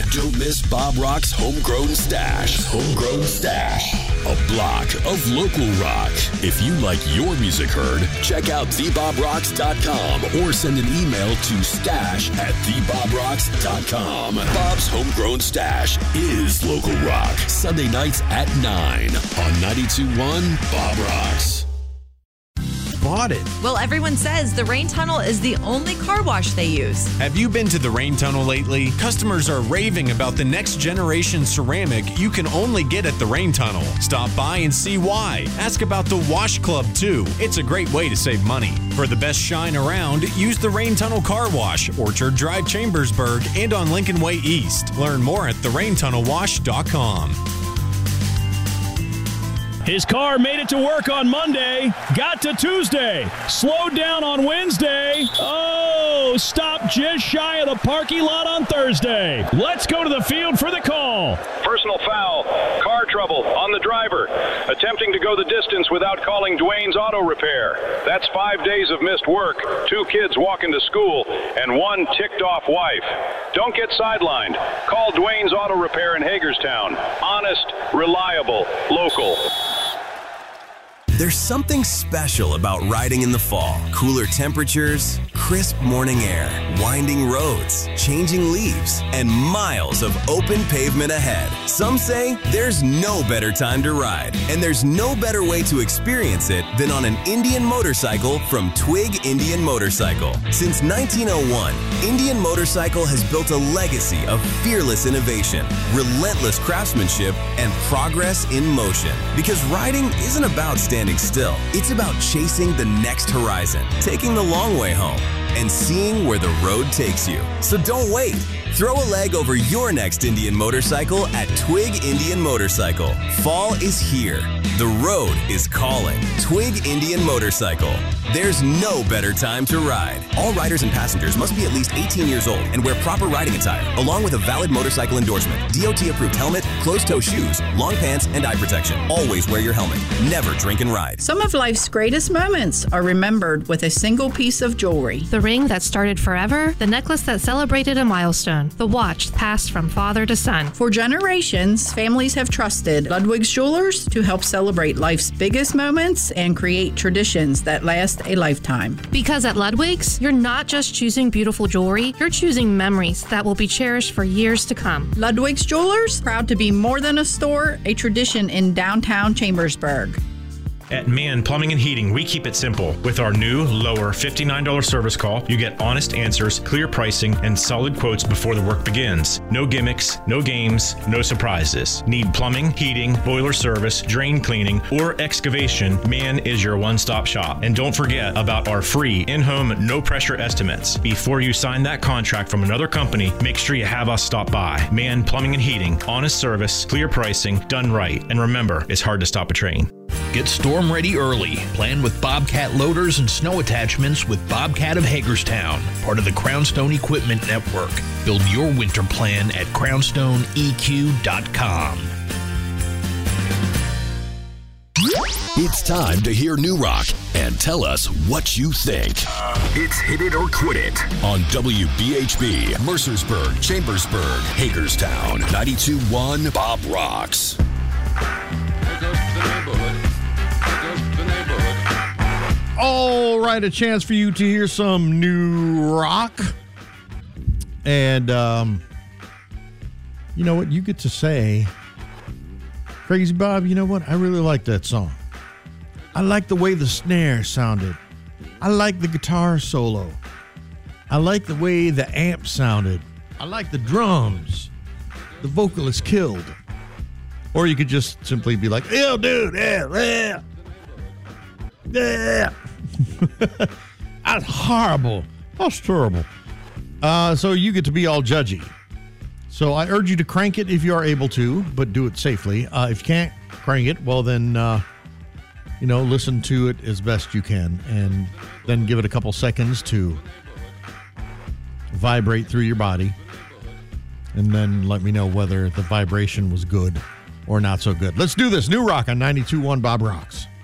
Don't miss Bob Rock's Homegrown Stash. Homegrown Stash. A block of local rock. If you like your music heard, check out thebobrocks.com or send an email to stash@thebobrocks.com. Bob's Homegrown Stash is local rock. Sunday nights at 9 on 92.1 Bob Rocks. Bought it. Well, everyone says the Rain Tunnel is the only car wash they use. Have you been to the Rain Tunnel lately? Customers are raving about the next generation ceramic you can only get at the Rain Tunnel. Stop by and see why. Ask about the Wash Club, too. It's a great way to save money. For the best shine around, use the Rain Tunnel Car Wash, Orchard Drive, Chambersburg, and on Lincoln Way East. Learn more at theraintunnelwash.com. His car made it to work on Monday, got to Tuesday, slowed down on Wednesday. Oh, stopped just shy of the parking lot on Thursday. Let's go to the field for the call. Personal foul, car trouble on the driver, attempting to go the distance without calling Dwayne's Auto Repair. That's 5 days of missed work, 2 kids walking to school, and 1 ticked-off wife. Don't get sidelined. Call Dwayne's Auto Repair in Hagerstown. Honest, reliable, local. There's something special about riding in the fall. Cooler temperatures, crisp morning air, winding roads, changing leaves, and miles of open pavement ahead. Some say there's no better time to ride, and there's no better way to experience it than on an Indian motorcycle from Twig Indian Motorcycle. Since 1901, Indian Motorcycle has built a legacy of fearless innovation, relentless craftsmanship, and progress in motion. Because riding isn't about standing still. It's about chasing the next horizon, taking the long way home, and seeing where the road takes you. So don't wait. Throw a leg over your next Indian motorcycle at Twig Indian Motorcycle. Fall is here. The road is calling. Twig Indian Motorcycle. There's no better time to ride. All riders and passengers must be at least 18 years old and wear proper riding attire, along with a valid motorcycle endorsement, DOT-approved helmet, closed-toe shoes, long pants, and eye protection. Always wear your helmet. Never drink and ride. Some of life's greatest moments are remembered with a single piece of jewelry. The ring that started forever, the necklace that celebrated a milestone, the watch passed from father to son. For generations, families have trusted Ludwig's Jewelers to help celebrate life's biggest moments and create traditions that last a lifetime. Because at Ludwig's, you're not just choosing beautiful jewelry, you're choosing memories that will be cherished for years to come. Ludwig's Jewelers, proud to be more than a store, a tradition in downtown Chambersburg. At Mann Plumbing and Heating, we keep it simple. With our new, lower $59 service call, you get honest answers, clear pricing, and solid quotes before the work begins. No gimmicks, no games, no surprises. Need plumbing, heating, boiler service, drain cleaning, or excavation, Mann is your one-stop shop. And don't forget about our free in-home, no-pressure estimates. Before you sign that contract from another company, make sure you have us stop by. Mann Plumbing and Heating, honest service, clear pricing, done right. And remember, it's hard to stop a train. Get storm ready early. Plan with Bobcat loaders and snow attachments with Bobcat of Hagerstown, part of the Crownstone Equipment Network. Build your winter plan at crownstoneeq.com. It's time to hear New Rock and tell us what you think. It's Hit It or Quit It on WBHB, Mercersburg, Chambersburg, Hagerstown, 92.1 Bob Rocks. All right, a chance for you to hear some new rock. And, you know what? You get to say, Crazy Bob, you know what? I really like that song. I like the way the snare sounded. I like the guitar solo. I like the way the amp sounded. I like the drums. The vocalist killed. Or you could just simply be like, ew, dude, yeah. That's horrible. That's terrible. So you get to be all judgy. So I urge you to crank it if you are able to, but do it safely. If you can't crank it, well then, listen to it as best you can, and then give it a couple seconds to vibrate through your body, and then let me know whether the vibration was good or not so good. Let's do this. New Rock on 92.1 Bob Rocks.